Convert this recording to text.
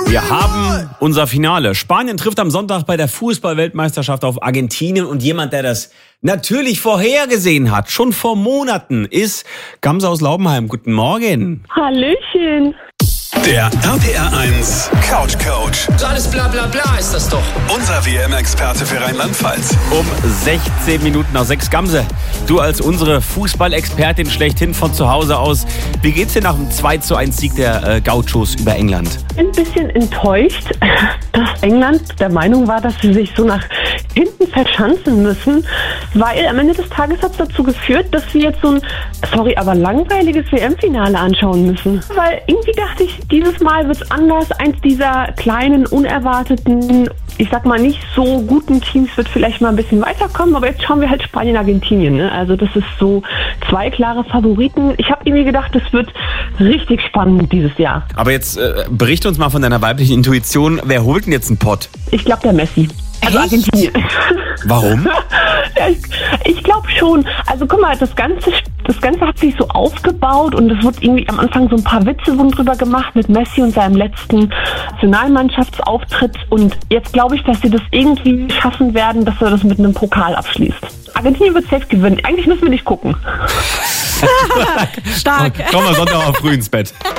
Wir haben unser Finale. Spanien trifft am Sonntag bei der Fußball-Weltmeisterschaft auf Argentinien. Und jemand, der das natürlich vorhergesehen hat, schon vor Monaten, ist Gamse aus Laubenheim. Guten Morgen. Hallöchen. Der RPR1 Couch Coach. So alles bla bla bla ist das doch. Unser WM-Experte für Rheinland-Pfalz. Um 16 Minuten nach 6. Gamse, du als unsere Fußballexpertin schlechthin von zu Hause aus. Wie geht's dir nach dem 2:1 Sieg der Gauchos über England? Ein bisschen enttäuscht, dass England der Meinung war, dass sie sich so nach hinten verschanzen müssen, weil am Ende des Tages hat es dazu geführt, dass wir jetzt so ein, langweiliges WM-Finale anschauen müssen. Weil irgendwie dachte ich, dieses Mal wird es anders. Eins dieser kleinen, unerwarteten, ich sag mal nicht so guten Teams wird vielleicht mal ein bisschen weiterkommen, aber jetzt schauen wir halt Spanien, Argentinien. Ne? Also das ist so 2 klare Favoriten. Ich habe irgendwie gedacht, das wird richtig spannend dieses Jahr. Aber jetzt berichte uns mal von deiner weiblichen Intuition. Wer holt denn jetzt einen Pott? Ich glaube, der Messi. Also Argentinien. Warum? Ja, ich glaube schon. Also guck mal, das Ganze hat sich so aufgebaut und es wurde irgendwie am Anfang so ein paar Witze drüber gemacht mit Messi und seinem letzten Nationalmannschaftsauftritt. Und jetzt glaube ich, dass sie das irgendwie schaffen werden, dass er das mit einem Pokal abschließt. Argentinien wird safe gewinnen. Eigentlich müssen wir nicht gucken. Stark. Komm mal Sonntag auch früh ins Bett.